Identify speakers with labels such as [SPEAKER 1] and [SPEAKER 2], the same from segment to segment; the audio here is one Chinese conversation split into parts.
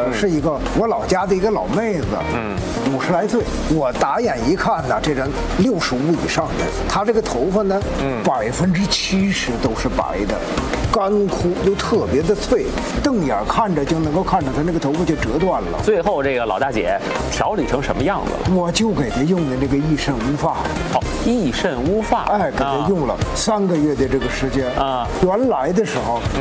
[SPEAKER 1] 是一个我老家的一个老妹子，50来岁。我打眼一看呢，这人65以上的，她这个头发呢，70%都是白的。干枯又特别的脆，瞪眼看着就能够看着她那个头发就折断了。
[SPEAKER 2] 最后这个老大姐调理成什么样子了？
[SPEAKER 1] 我就给她用的那个益肾乌发。
[SPEAKER 2] 哦，益肾乌发。
[SPEAKER 1] 哎，给她用了3个月的这个时间啊。原来的时候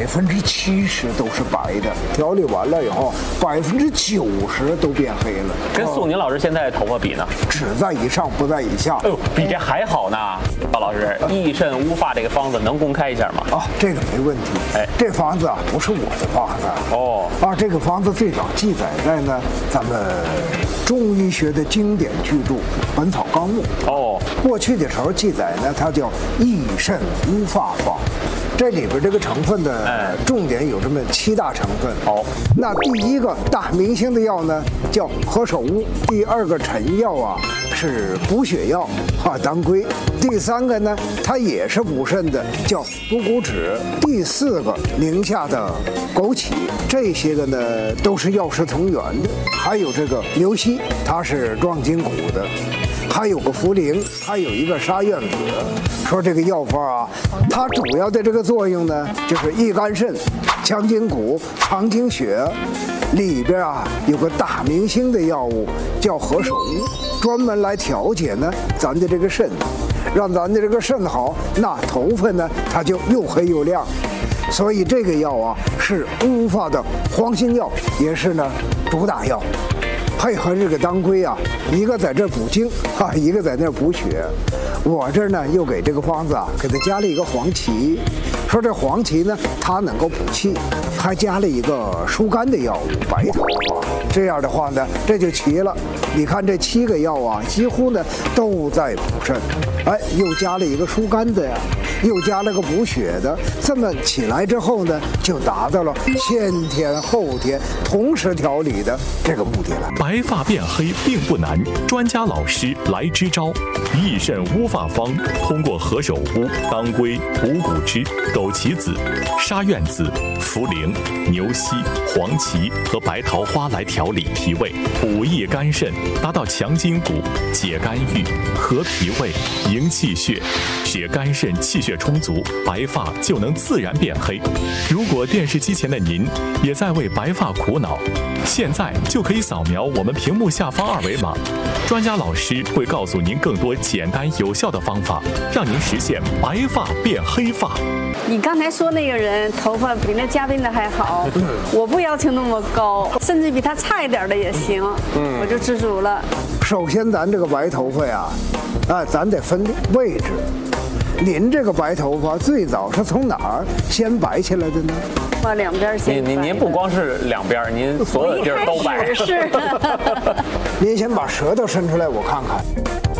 [SPEAKER 1] ，70%都是白的，调理完了以后，90%都变黑了。
[SPEAKER 2] 跟素宁老师现在头发比呢？
[SPEAKER 1] 只在以上，不在以下。
[SPEAKER 2] 哎呦，比这还好呢。高老师，益肾乌发这个方子能公开一下吗？
[SPEAKER 1] 啊，这个没问题。哎，这方子啊不是我的方子哦。啊，这个方子最早记载在呢咱们中医学的经典巨著《本草纲目》哦。过去的时候记载呢，它叫益肾乌发方。这里边这个成分的重点有这么7大成分。哦，那第一个大明星的药呢叫何首乌，第2个臣药啊是补血药当归，第3个呢它也是补肾的，叫补骨脂，第4个宁夏的枸杞，这些个呢都是药食同源的。还有这个牛膝，它是壮筋骨的。还有个茯苓，还有一个沙苑子。说这个药方啊，它主要的这个作用呢，就是益肝肾、强筋骨、藏精血。里边啊有个大明星的药物叫何首乌，专门来调节呢咱的这个肾，让咱的这个肾好，那头发呢它就又黑又亮。所以这个药啊是乌发的黄金药，也是呢主打药。配合这个当归啊，一个在这补精一个在那补血。我这儿呢又给这个方子啊给它加了一个黄芪，说这黄芪呢它能够补气，还加了一个疏肝的药物白桃花。这样的话呢这就齐了。你看这7个药啊，几乎呢都在补肾，哎，又加了一个疏肝的呀，又加了个补血的，这么起来之后呢，就达到了先天后天同时调理的这个目的了。
[SPEAKER 3] 白发变黑并不难，专家老师来支招。益肾乌发方通过何首乌、当归、补骨脂、枸杞子、沙苑子、茯苓、牛膝、黄芪和白桃花来调理脾胃，补益肝肾，达到强筋骨、解肝郁、和脾胃、营气血，使肝肾气血充足，白发就能自然变黑。如果电视机前的您也在为白发苦恼，现在就可以扫描我们屏幕下方2维码，专家老师会告诉您更多简单有效的方法，让您实现白发变黑发。
[SPEAKER 4] 你刚才说那个人头发比那嘉宾的还好，我不要求那么高，甚至比他差一点的也行，我就知足了。
[SPEAKER 1] 首先咱这个白头发呀，咱得分位置。您这个白头发最早是从哪儿先白起来的呢？
[SPEAKER 4] 把两边先白。
[SPEAKER 2] 您不光是两边，您所有的地儿都白。
[SPEAKER 4] 是。
[SPEAKER 1] 您先把舌头伸出来，我看看。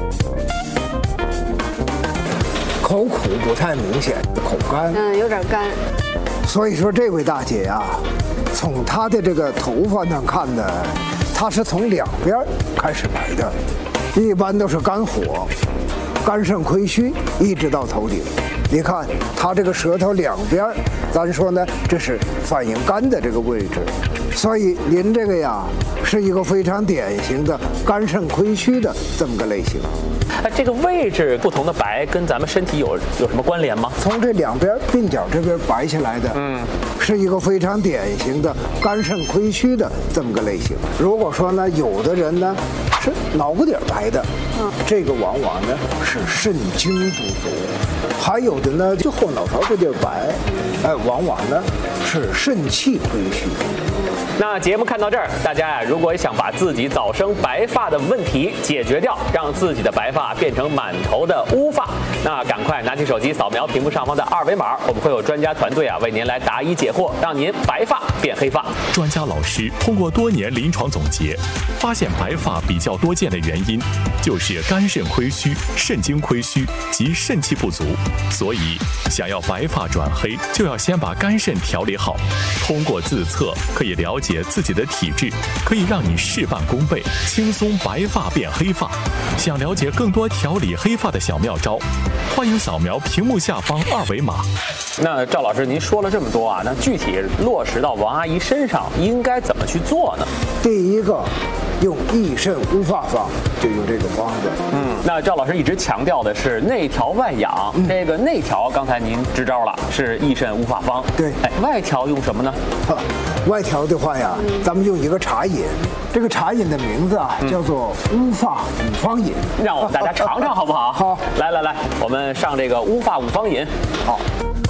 [SPEAKER 1] 口苦不太明显，口干。
[SPEAKER 4] 有点干。
[SPEAKER 1] 所以说这位大姐呀，从她的这个头发上看呢，她是从两边开始白的，一般都是肝火。肝肾亏虚一直到头顶，你看它这个舌头两边，咱说呢，这是反映肝的这个位置，所以您这个呀是一个非常典型的肝肾亏虚的这么个类型。
[SPEAKER 2] 这个位置不同的白跟咱们身体有什么关联吗？
[SPEAKER 1] 从这两边鬓角这边白起来的，是一个非常典型的肝肾亏虚的这么个类型。如果说呢，有的人呢是脑瓜底白的，这个往往呢是肾精不足；还有的呢就后脑勺这地儿白，往往呢是肾气亏虚。
[SPEAKER 2] 那节目看到这儿，大家呀，如果想把自己早生白发的问题解决掉，让自己的白发变成满头的乌发，那赶快拿起手机扫描屏幕上方的二维码，我们会有专家团队为您来答疑解惑，让您白发变黑发。
[SPEAKER 3] 专家老师通过多年临床总结，发现白发比较多见的原因就是肝肾亏虚、肾精亏虚及肾气不足，所以想要白发转黑，就要先把肝肾调理好。通过自测可以了解解自己的体质，可以让你事半功倍，轻松白发变黑发。想了解更多调理黑发的小妙招，欢迎扫描屏幕下方2维码。
[SPEAKER 2] 那赵老师，您说了这么多啊，那具体落实到王阿姨身上应该怎么去做呢？
[SPEAKER 1] 第一个，用益肾乌发方，就用这个方子。
[SPEAKER 2] 那赵老师一直强调的是内调外养，这个内调刚才您支招了，是益肾乌发方。
[SPEAKER 1] 对，
[SPEAKER 2] 外调用什么呢？
[SPEAKER 1] 外调的话呀，咱们用一个茶饮，这个茶饮的名字啊叫做乌发五方饮。
[SPEAKER 2] 让我们大家尝尝好不好？
[SPEAKER 1] 好，
[SPEAKER 2] 来，我们上这个乌发五方饮。
[SPEAKER 1] 好。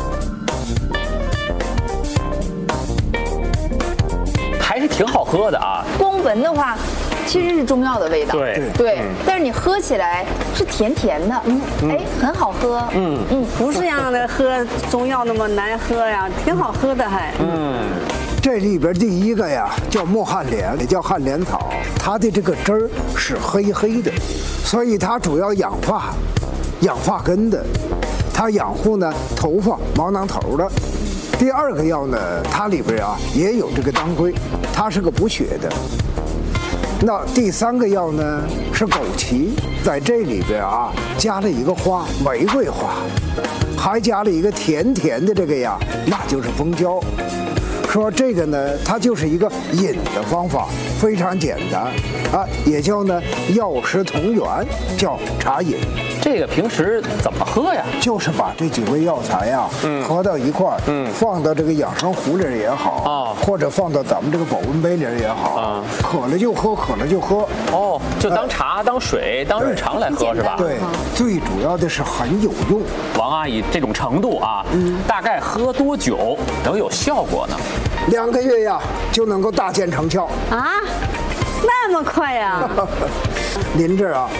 [SPEAKER 2] 还是挺好喝的啊。
[SPEAKER 5] 光闻的话，其实是中药的味道。
[SPEAKER 2] 对，
[SPEAKER 5] 但是你喝起来是甜甜的，很好喝。
[SPEAKER 4] 不是让的喝中药那么难喝呀，挺好喝的还。
[SPEAKER 1] 这里边第一个呀叫墨旱莲，也叫旱莲草，它的这个汁儿是黑黑的，所以它主要养发、养发根的，它养护呢头发、毛囊头的。第二个药呢，它里边啊也有这个当归，它是个补血的。那第三个药呢是枸杞，在这里边啊加了一个花，玫瑰花，还加了一个甜甜的这个呀，那就是蜂胶。说这个呢，它就是一个饮的方法，非常简单啊，也叫呢药食同源，叫茶饮。
[SPEAKER 2] 这个平时怎么喝呀？
[SPEAKER 1] 就是把这几味药材呀，合到一块儿，放到这个养生壶里也好，或者放到咱们这个保温杯里也好，渴了就喝，渴了就喝。
[SPEAKER 2] 哦，就当茶、当水、当日常来喝是吧？
[SPEAKER 1] 对，最主要的是很有用。
[SPEAKER 2] 王阿姨这种程度啊，大概喝多久能有效果呢
[SPEAKER 1] ？2个月呀，就能够大见成效
[SPEAKER 4] 啊。那么快呀！
[SPEAKER 1] 您这啊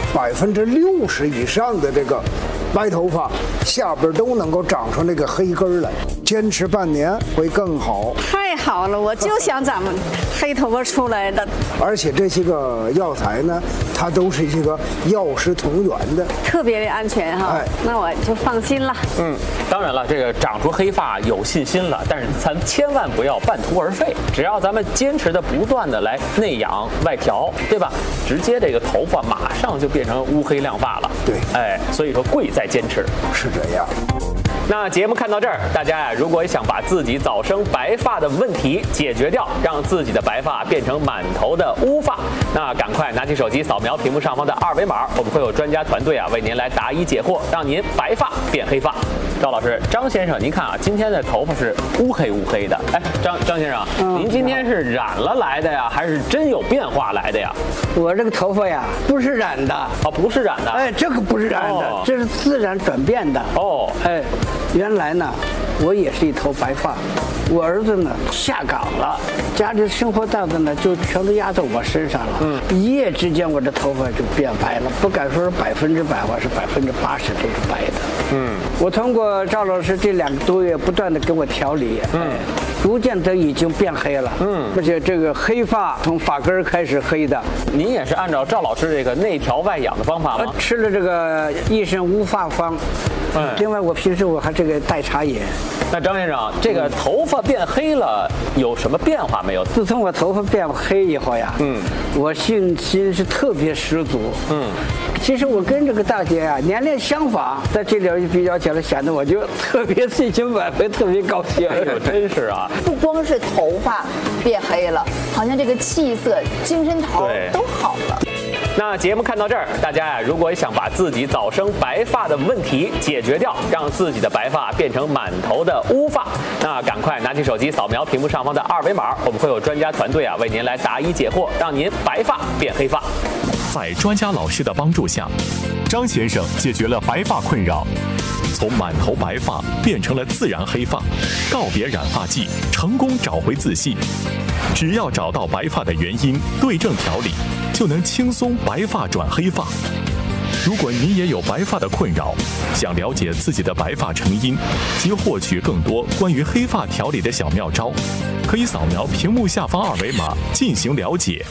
[SPEAKER 1] ，60%以上的这个白头发下边都能够长出那个黑根来，坚持半年会更好。
[SPEAKER 4] 太好了，我就想咱们黑头发出来的。
[SPEAKER 1] 而且这些个药材呢，它都是一个药食同源的，
[SPEAKER 4] 特别的安全哈。那我就放心了。
[SPEAKER 2] 当然了，这个长出黑发有信心了，但是咱千万不要半途而废。只要咱们坚持的不断的来内养外调，对吧？直接这个头发马上就变成乌黑亮发了。
[SPEAKER 1] 对，
[SPEAKER 2] 所以说贵在坚持。
[SPEAKER 1] 是这样。
[SPEAKER 2] 那节目看到这儿，大家呀，如果想把自己早生白发的问题解决掉，让自己的白发变成满头的乌发，那赶快拿起手机扫描屏幕上方的2维码，我们会有专家团队啊为您来答疑解惑，让您白发变黑发。赵老师，张先生，您看啊，今天的头发是乌黑的。张先生，您今天是染了来的呀，还是真有变化来的呀？
[SPEAKER 6] 我这个头发呀，不是染的。
[SPEAKER 2] 不是染的。
[SPEAKER 6] 这个不是染的，这是自然转变的。原来呢，我也是一头白发，我儿子呢下岗了，家里生活担子呢就全都压在我身上了。一夜之间，我这头发就变白了，不敢说是100%，我是80%这是白的。我通过赵老师这2个多月不断的给我调理，逐渐的已经变黑了。而且这个黑发从发根开始黑的。
[SPEAKER 2] 您也是按照赵老师这个内调外养的方法吗？
[SPEAKER 6] 吃了这个益肾乌发方。另外，我平时我还这个带茶饮。
[SPEAKER 2] 那张先生，这个头发变黑了，有什么变化没有？
[SPEAKER 6] 自从我头发变黑以后呀，我信心是特别十足。其实我跟这个大姐啊年龄相仿，在这里比较起来，显得我就特别信心满分，特别高兴。
[SPEAKER 2] 真是啊！
[SPEAKER 5] 不光是头发变黑了，好像这个气色、精神头都好了。
[SPEAKER 2] 那节目看到这儿，大家呀，如果想把自己早生白发的问题解决掉，让自己的白发变成满头的乌发，那赶快拿起手机扫描屏幕上方的2维码，我们会有专家团队啊为您来答疑解惑，让您白发变黑发。
[SPEAKER 3] 在专家老师的帮助下，张先生解决了白发困扰，从满头白发变成了自然黑发，告别染发剂，成功找回自信。只要找到白发的原因，对症调理，就能轻松白发转黑发。如果您也有白发的困扰，想了解自己的白发成因及获取更多关于黑发调理的小妙招，可以扫描屏幕下方2维码进行了解。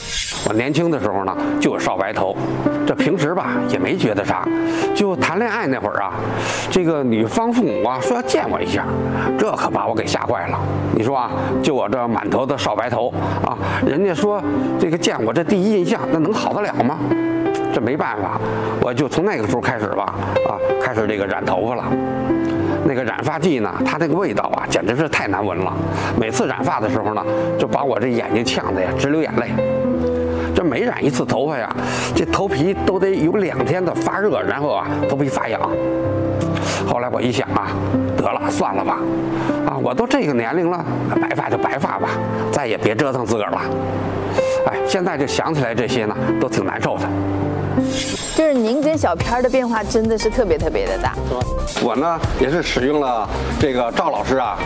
[SPEAKER 7] 我年轻的时候呢，就有少白头，这平时吧也没觉得啥，就谈恋爱那会儿啊，这个女方父母啊说要见我一下，这可把我给吓坏了。你说啊，就我这满头的少白头啊，人家说这个见我这第一印象，那能好得了吗？这没办法，我就从那个时候开始吧，开始这个染头发了。那个染发剂呢，它那个味道啊，简直是太难闻了。每次染发的时候呢，就把我这眼睛呛得呀直流眼泪。这每染一次头发呀，这头皮都得有2天的发热，然后啊头皮发痒。后来我一想啊，得了，算了吧，我都这个年龄了，白发就白发吧，再也别折腾自个儿了。哎，现在就想起来这些呢，都挺难受的。
[SPEAKER 5] 就是您跟小片的变化真的是特别特别的大。
[SPEAKER 7] 我呢也是使用了这个赵老师啊